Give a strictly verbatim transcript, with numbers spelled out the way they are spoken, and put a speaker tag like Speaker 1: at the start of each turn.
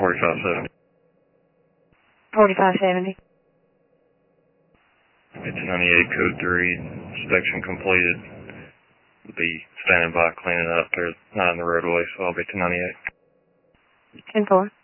Speaker 1: forty-five seventy.
Speaker 2: forty-five seventy.
Speaker 1: It's ninety-eight code three, inspection completed. We'll be standing by cleaning up. They're not in the roadway, so I'll be to ninety-eight.
Speaker 2: ten four.